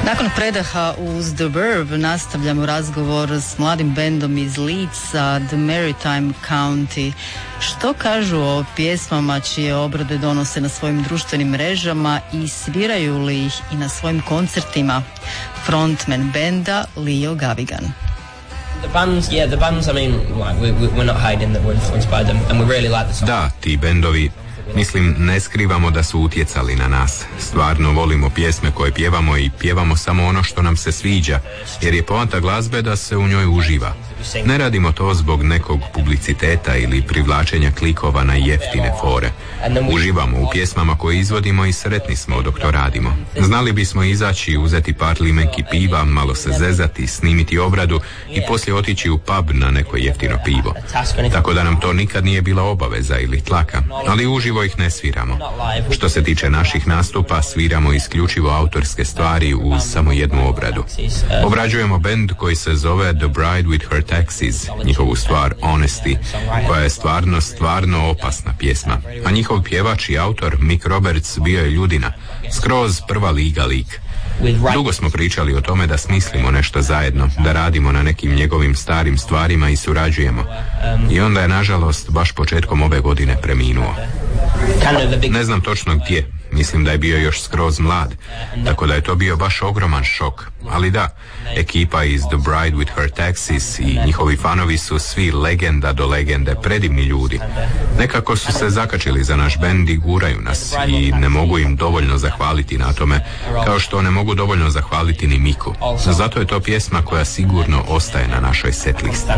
Nakon predaha uz The Verve nastavljamo razgovor s mladim bendom iz Leedsa, The Maritime County. Što kažu o pjesmama čije obrade donose na svojim društvenim mrežama i sviraju li ih i na svojim koncertima? Frontman benda Leo Gavigan. The bands, I mean, we're not hiding that we're influenced by them and we really like the song. Da, ti bendovi, mislim, ne skrivamo da su utjecali na nas. Stvarno volimo pjesme koje pjevamo i pjevamo samo ono što nam se sviđa, jer je poanta glazbe da se u njoj uživa. Ne radimo to zbog nekog publiciteta ili privlačenja klikova na jeftine fore. Uživamo u pjesmama koje izvodimo i sretni smo dok to radimo. Znali bismo izaći i uzeti par limenki piva, malo se zezati, snimiti obradu i poslije otići u pub na neko jeftino pivo. Tako da nam to nikad nije bila obaveza ili tlaka, ali uživo ih ne sviramo. Što se tiče naših nastupa, sviramo isključivo autorske stvari uz samo jednu obradu. Obrađujemo bend koji se zove The Bride with Her Taxis, njihovu stvar Honesty, koja je stvarno opasna pjesma. A njihov pjevač i autor Mick Roberts bio je ljudina, skroz prva liga lik. Dugo smo pričali o tome da smislimo nešto zajedno, da radimo na nekim njegovim starim stvarima i surađujemo. I onda je, nažalost, baš početkom ove godine preminuo. Ne znam točno gdje, mislim da je bio još skroz mlad, tako da je to bio baš ogroman šok. Ali da, ekipa iz The Bride with Her Taxis i njihovi fanovi su svi legenda do legende, predivni ljudi. Nekako su se zakačili za naš bend i guraju nas i ne mogu im dovoljno zahvaliti na tome, kao što ne mogu dovoljno zahvaliti ni Miku. Zato je to pjesma koja sigurno ostaje na našoj setlisti.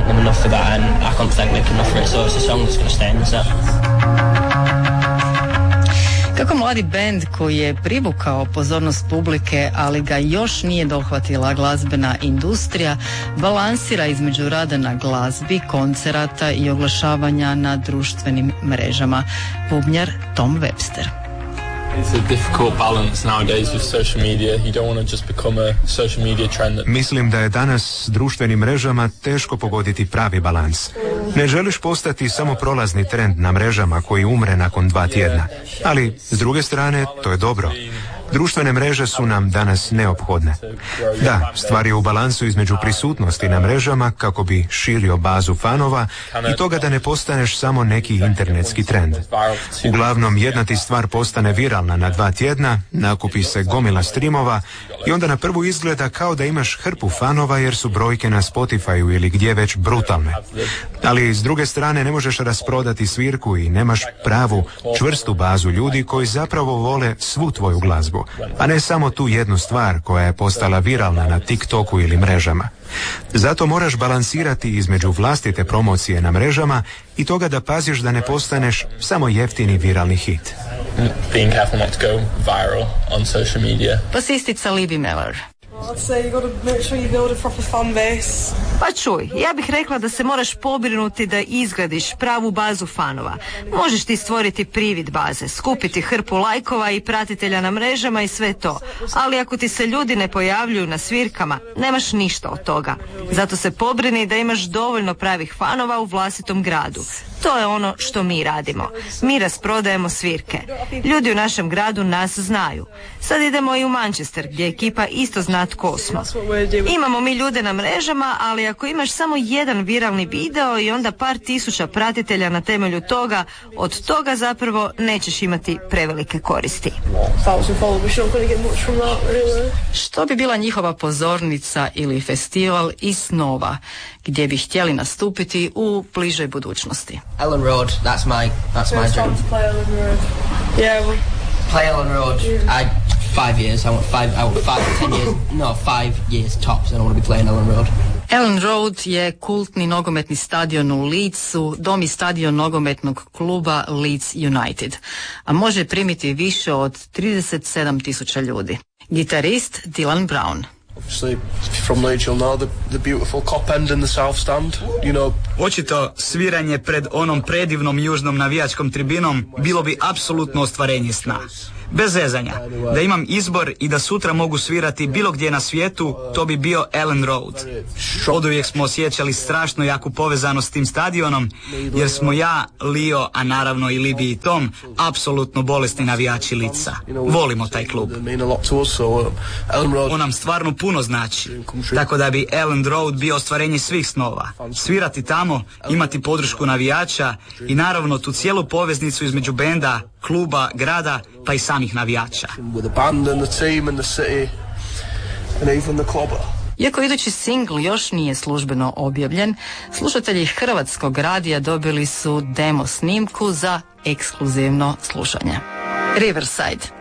Kako mladi bend koji je privukao pozornost publike, ali ga još nije dohvatila glazbena industrija, balansira između rada na glazbi, koncerata i oglašavanja na društvenim mrežama? Bubnjar Tom Webster. It's a difficult balance nowadays with social media. You don't want to just become a social media trend. Mislim da je danas s društvenim mrežama teško pogoditi pravi balans. Ne želiš postati samo prolazni trend na mrežama koji umre nakon 2 tjedna. Ali, s druge strane, to je dobro. Društvene mreže su nam danas neophodne. Da, stvar je u balansu između prisutnosti na mrežama kako bi širio bazu fanova i toga da ne postaneš samo neki internetski trend. Uglavnom, jedna ti stvar postane viralna na 2 tjedna, nakupi se gomila streamova i onda na prvu izgleda kao da imaš hrpu fanova jer su brojke na Spotifyu ili gdje već brutalne. Ali s druge strane ne možeš rasprodati svirku i nemaš pravu, čvrstu bazu ljudi koji zapravo vole svu tvoju glazbu, a ne samo tu jednu stvar koja je postala viralna na TikToku ili mrežama. Zato moraš balansirati između vlastite promocije na mrežama i toga da paziš da ne postaneš samo jeftini viralni hit. Being careful not to go viral on social media. Basistica Libby Miller. Pa čuj, ja bih rekla da se moraš pobrinuti da izgradiš pravu bazu fanova. Možeš ti stvoriti privid baze, skupiti hrpu lajkova i pratitelja na mrežama i sve to. Ali ako ti se ljudi ne pojavljuju na svirkama, nemaš ništa od toga. Zato se pobrini da imaš dovoljno pravih fanova u vlastitom gradu. To je ono što mi radimo. Mi rasprodajemo svirke. Ljudi u našem gradu nas znaju. Sad idemo i u Manchester, gdje ekipa isto zna tko smo. Imamo mi ljude na mrežama, ali ako imaš samo jedan viralni video i onda par tisuća pratitelja na temelju toga, od toga zapravo nećeš imati prevelike koristi. Što bi bila njihova pozornica ili festival i snova, gdje bi htjeli nastupiti u bližoj budućnosti? Ellen Road, that's my dream. Play Ellen Road. 5 years. I want 10 years. No, 5 years tops. I don't want to be playing Ellen Road. Ellen Road je kultni nogometni stadion u Leedsu, dom i stadion nogometnog kluba Leeds United, a može primiti više od 37.000 ljudi. Gitarist Dylan Brown. From Leeds you'll know the beautiful Cop End in the South Stand, you know. Očito sviranje pred onom predivnom južnom navijačkom tribinom bilo bi apsolutno ostvarenje sna. Bez zezanja. Da imam izbor i da sutra mogu svirati bilo gdje na svijetu, to bi bio Ellen Road. Oduvijek smo osjećali strašno jaku povezanost s tim stadionom, jer smo ja, Leo, a naravno i Libby i Tom, apsolutno bolesni navijači Leedsa. Volimo taj klub. On nam stvarno puno znači. Tako da bi Ellen Road bio ostvarenje svih snova. Svirati tamo, imati podršku navijača i naravno tu cijelu poveznicu između benda, kluba, grada, pa i samih navijača. Iako idući singl još nije službeno objavljen, slušatelji Hrvatskog radija dobili su demo snimku za ekskluzivno slušanje. Riverside.